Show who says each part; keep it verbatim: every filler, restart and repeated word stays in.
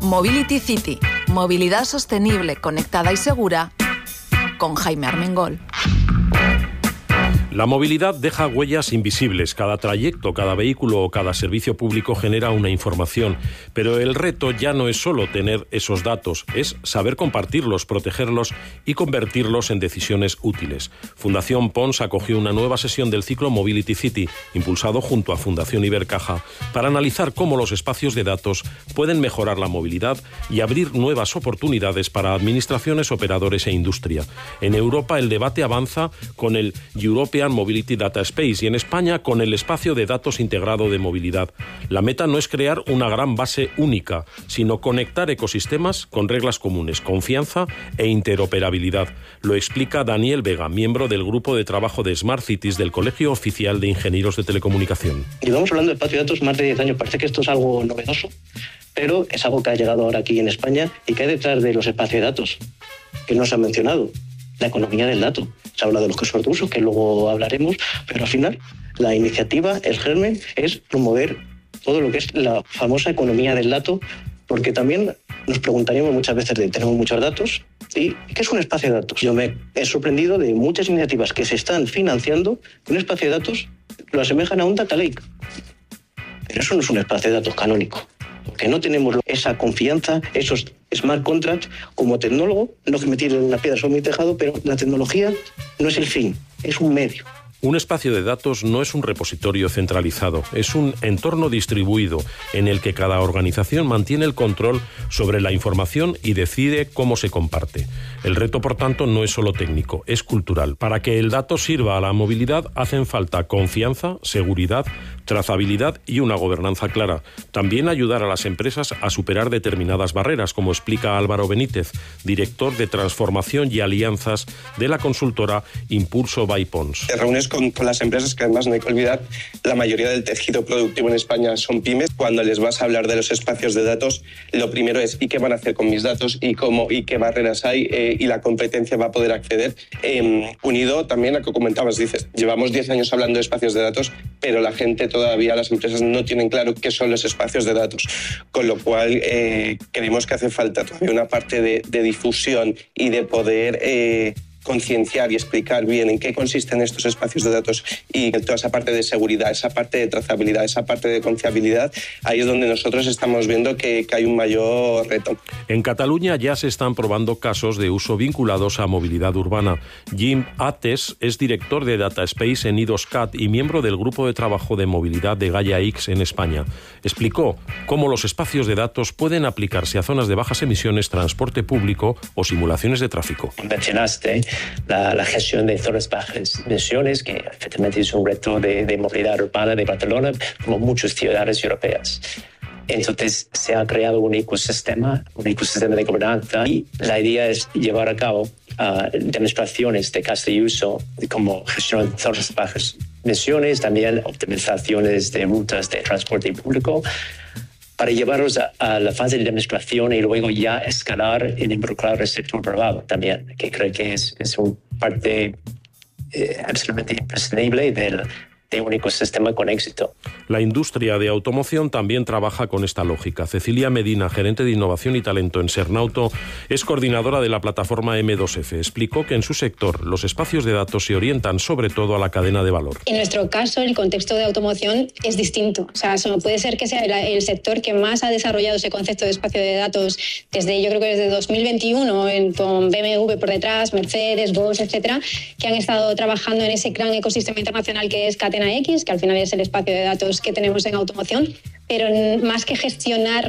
Speaker 1: Mobility City, movilidad sostenible, conectada y segura, con Jaime Armengol.
Speaker 2: La movilidad deja huellas invisibles. Cada trayecto, cada vehículo o cada servicio público genera una información. Pero el reto ya no es solo tener esos datos, es saber compartirlos, protegerlos y convertirlos en decisiones útiles. Fundación Pons acogió una nueva sesión del ciclo Mobility City, impulsado junto a Fundación Ibercaja, para analizar cómo los espacios de datos pueden mejorar la movilidad y abrir nuevas oportunidades para administraciones, operadores e industria. En Europa el debate avanza con el European Mobility Data Space y en España con el espacio de datos integrado de movilidad. La meta no es crear una gran base única, sino conectar ecosistemas con reglas comunes, confianza e interoperabilidad. Lo explica Daniel Vega, miembro del grupo de trabajo de Smart Cities del Colegio Oficial de Ingenieros de Telecomunicación.
Speaker 3: Llevamos hablando de espacio de datos más de diez años. Parece que esto es algo novedoso, pero es algo que ha llegado ahora aquí en España y que hay detrás de los espacios de datos, que no se ha mencionado. La economía del dato. Se habla de los casos de uso, que luego hablaremos, pero al final la iniciativa, el germen, es promover todo lo que es la famosa economía del dato, porque también nos preguntaríamos muchas veces de tenemos muchos datos, ¿y qué es un espacio de datos? Yo me he sorprendido de muchas iniciativas que se están financiando, un espacio de datos lo asemejan a un data lake. Pero eso no es un espacio de datos canónico. Porque no tenemos esa confianza, esos smart contracts. Como tecnólogo, no que me tiren una piedra sobre mi tejado, pero la tecnología no es el fin, es un medio.
Speaker 2: Un espacio de datos no es un repositorio centralizado, es un entorno distribuido en el que cada organización mantiene el control sobre la información y decide cómo se comparte. El reto, por tanto, no es solo técnico, es cultural. Para que el dato sirva a la movilidad hacen falta confianza, seguridad, trazabilidad y una gobernanza clara. También ayudar a las empresas a superar determinadas barreras, como explica Álvaro Benítez, director de Transformación y Alianzas de la consultora Impulso by Pons.
Speaker 4: Te reúnes con, con las empresas, que además no hay que olvidar, la mayoría del tejido productivo en España son pymes. Cuando les vas a hablar de los espacios de datos, lo primero es ¿y qué van a hacer con mis datos? ¿Y cómo? ¿Y qué barreras hay? Eh, ¿Y la competencia va a poder acceder? Eh, unido también a lo que comentabas, dices, llevamos diez años hablando de espacios de datos, pero la gente todavía, las empresas no tienen claro qué son los espacios de datos, con lo cual eh, creemos que hace falta todavía una parte de, de difusión y de poder eh, concienciar y explicar bien en qué consisten estos espacios de datos y toda esa parte de seguridad, esa parte de trazabilidad, esa parte de confiabilidad. Ahí es donde nosotros estamos viendo que, que hay un mayor reto.
Speaker 2: En Cataluña ya se están probando casos de uso vinculados a movilidad urbana. Jim Ates es director de Data Space en IDOSCAT y miembro del grupo de trabajo de movilidad de Gaia X en España. Explicó cómo los espacios de datos pueden aplicarse a zonas de bajas emisiones, transporte público o simulaciones de tráfico.
Speaker 5: Mencionaste La, la gestión de zonas bajas emisiones, que efectivamente es un reto de, de movilidad urbana de Barcelona, como muchas ciudades europeas. Entonces se ha creado un ecosistema, un ecosistema de gobernanza y la idea es llevar a cabo uh, demostraciones de caso de uso como gestión de zonas bajas emisiones, también optimizaciones de rutas de transporte público, para llevarlos a, a la fase de demostración y luego ya escalar y involucrar el sector privado también, que creo que es, es una parte eh, absolutamente imprescindible del, de un ecosistema con éxito.
Speaker 2: La industria de automoción también trabaja con esta lógica. Cecilia Medina, gerente de innovación y talento en Sernauto, es coordinadora de la plataforma eme dos efe. Explicó que en su sector los espacios de datos se orientan sobre todo a la cadena de valor.
Speaker 6: En nuestro caso, el contexto de automoción es distinto. O sea, eso puede ser que sea el, el sector que más ha desarrollado ese concepto de espacio de datos desde, yo creo que desde dos mil veintiuno, en, con be eme ve por detrás, Mercedes, Bosch, etcétera, que han estado trabajando en ese gran ecosistema internacional que es Catena X, que al final es el espacio de datos que tenemos en automoción, pero más que gestionar